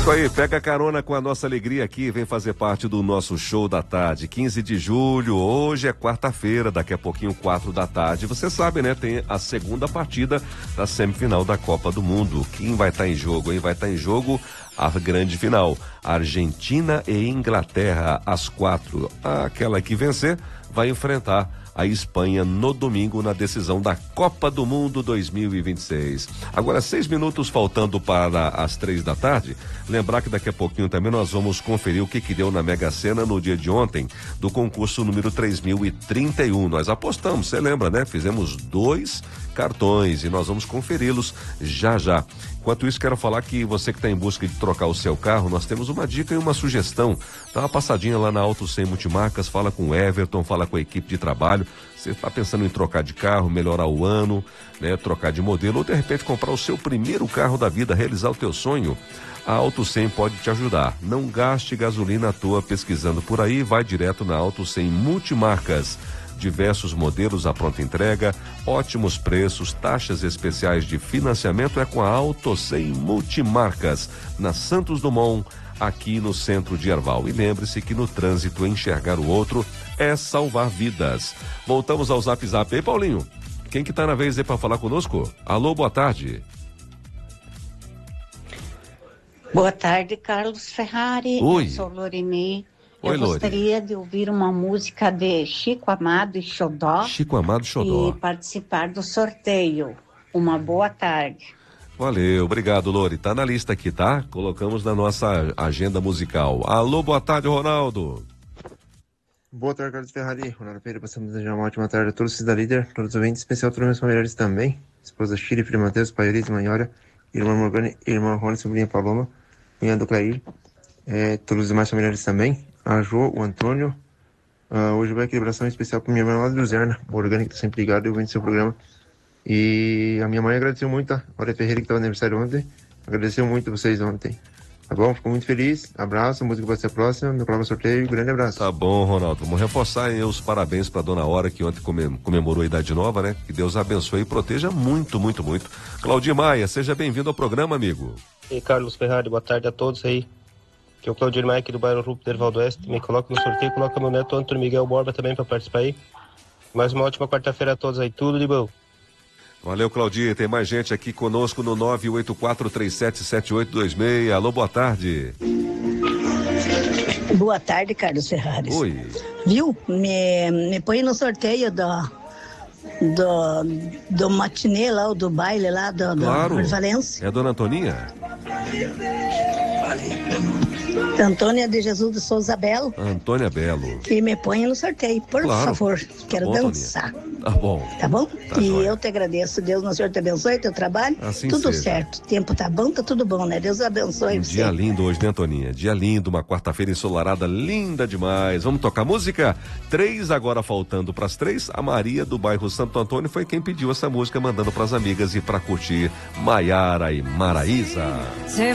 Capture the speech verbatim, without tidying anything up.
Isso aí, pega carona com a nossa alegria aqui, vem fazer parte do nosso show da tarde, quinze de julho, hoje é quarta-feira, daqui a pouquinho, quatro da tarde, você sabe, né, tem a segunda partida da semifinal da Copa do Mundo. Quem vai estar em jogo, hein? Vai estar em jogo a grande final, Argentina e Inglaterra, às quatro. Aquela que vencer vai enfrentar a Espanha no domingo na decisão da Copa do Mundo dois mil e vinte e seis. Agora, seis minutos faltando para as três da tarde. Lembrar que daqui a pouquinho também nós vamos conferir o que que deu na Mega Sena no dia de ontem do concurso número três mil e trinta e um. Nós apostamos, você lembra, né? Fizemos dois cartões e nós vamos conferi-los já já. Enquanto isso, quero falar que você que está em busca de trocar o seu carro, nós temos uma dica e uma sugestão. Dá uma passadinha lá na Auto cem Multimarcas, fala com o Everton, fala com a equipe de trabalho. Você está pensando em trocar de carro, melhorar o ano, né, trocar de modelo ou de repente comprar o seu primeiro carro da vida, realizar o teu sonho? A Auto cem pode te ajudar. Não gaste gasolina à toa pesquisando por aí, vai direto na Auto cem Multimarcas. Diversos modelos à pronta entrega, ótimos preços, taxas especiais de financiamento é com a Auto cem Multimarcas, na Santos Dumont, aqui no centro de Herval. E lembre-se que no trânsito enxergar o outro é salvar vidas. Voltamos ao Zap Zap. Ei, Paulinho, quem que tá na vez aí para falar conosco? Alô, boa tarde. Boa tarde, Carlos Ferrari. Oi. Eu sou Lorinei. Oi, Eu Lore. gostaria de ouvir uma música de Chico Amado e Xodó. Chico Amado e Xodó. E participar do sorteio. Uma boa tarde. Valeu, obrigado, Lore. Tá na lista aqui, tá? Colocamos na nossa agenda musical. Alô, boa tarde, Ronaldo. Boa tarde, Carlos Ferrari. Ronaldo Pereira, passamos a desejar uma ótima tarde a todos os da Líder, todos os ouvintes, especial para meus familiares também. Esposa Chile, filho Matheus, pai Elis, mãe Olha, irmã Morgane, irmã Rony, sobrinha Paloma, cunhado do Clair, é, todos os demais familiares também. A Jo, o Antônio. Uh, hoje vai aqui abração especial para minha irmã lá de Luzerna, Morgane, que está sempre ligada e ouvindo seu programa. E a minha mãe agradeceu muito, tá? Olha Ferreira, que estava no aniversário ontem, agradeceu muito vocês ontem. Tá bom? Fico muito feliz. Abraço, a música vai ser a próxima, meu próximo sorteio, grande abraço. Tá bom, Ronaldo. Vamos reforçar aí os parabéns pra Dona Hora, que ontem comemorou a idade nova, né? Que Deus abençoe e proteja muito, muito, muito. Claudio Maia, seja bem-vindo ao programa, amigo. E Carlos Ferrari, boa tarde a todos aí. Que é o Claudio Maia aqui do bairro Rupo do Hervaldo Oeste. Me coloca no sorteio, coloca meu neto Antônio Miguel Borba também para participar aí. Mais uma ótima quarta-feira a todos aí, tudo de bom. Valeu, Claudio. Tem mais gente aqui conosco no nove oito quatro três sete sete oito dois seis. Alô, boa tarde. Boa tarde, Carlos Ferrari. Oi. Viu? Me, me põe no sorteio do, do, do matinê lá, do baile lá, do, Claro. do Valência. É a Dona Antoninha? Antônia de Jesus de Souza Belo. Antônia Belo. E me põe no sorteio, por Claro. favor. Quero Bom, dançar. Tá bom. Tá bom? Tá e jóia. eu te agradeço. Deus, no Senhor te abençoe, teu trabalho. Assim tudo seja. certo. Tempo tá bom, tá tudo bom, né? Deus abençoe Um você. dia lindo hoje, né, Antoninha? Dia lindo, uma quarta-feira ensolarada, linda demais. Vamos tocar música? Três agora faltando pras três. A Maria do bairro Santo Antônio foi quem pediu essa música, mandando pras amigas e pra curtir Maiara e Maraísa.